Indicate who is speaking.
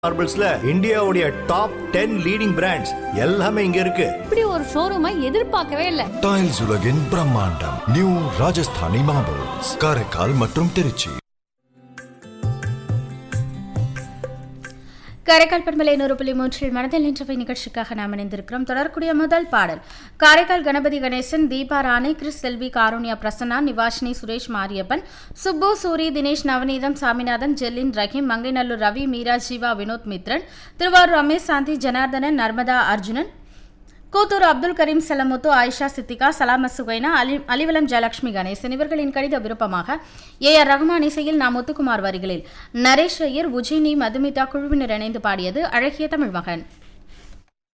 Speaker 1: மார்பிள்ஸ்ல இந்தியாவுடைய top 10 leading brands எல்லாமே இங்க இருக்கு.
Speaker 2: இப்படி ஒரு ஷோரூமை எதிர்பார்க்கவே இல்ல.
Speaker 3: டைல்ஸ் உலகின் பிரம்மாண்டம் நியூ ராஜஸ்தானி மார்பிள்ஸ், காரைக்கால் மற்றும் திருச்சி.
Speaker 4: காரைக்கால் பண்பலை 100.3 மனதில் நின்றவை நிகழ்ச்சிக்காக நாம் இணைந்திருக்கிறோம். தொடரக்கூடிய முதல் பாடல் காரைக்கால் கணபதி கணேசன், தீபா ராணி, கிறிஸ் செல்வி, காருண்யா பிரசன்னா, நிவாஷினி, சுரேஷ் மாரியப்பன், சுப்பு, சூரி, தினேஷ், நவநீதம், சாமிநாதன், ஜெல்லின், ரஹீம், மங்கைநல்லூர் ரவி, மீரா, ஜீவா, வினோத் மித்ரன், திருவாரூர் ரமேஷ், சாந்தி, ஜனார்தனன், நர்மதா, அர்ஜுனன், கூத்தூர் அப்துல் கரீம், செல்லமுத்து, ஆயிஷா, சித்திகா, சலாம சுகைனா, அலிவலம், ஜெயலட்சுமி கணேசன் இவர்களின் கடித விருப்பமாக AR ரஹ்மான் இசையில் நாம் முத்துக்குமார் வரிகளில் நரேஷ் ஐயர், உஜினி, மதுமிதா குழுவினர் இணைந்து பாடியது அழகிய தமிழ் மகன்.